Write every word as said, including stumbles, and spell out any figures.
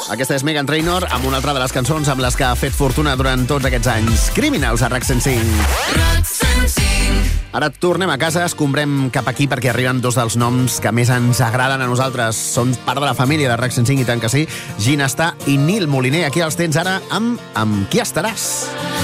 Aquesta és Meghan Trainor amb una altra de les cançons amb les que ha fet fortuna durant tots aquests anys. Criminals a RAC cent cinc. RAC cent cinc. Ara tornem a casa, escombrem cap aquí perquè arriben dos dels noms que més ens agraden a nosaltres. Són part de la família de RAC cent cinc i tant que sí. Ginestar i Nil Moliner. Aquí els tens ara amb Amb qui estaràs?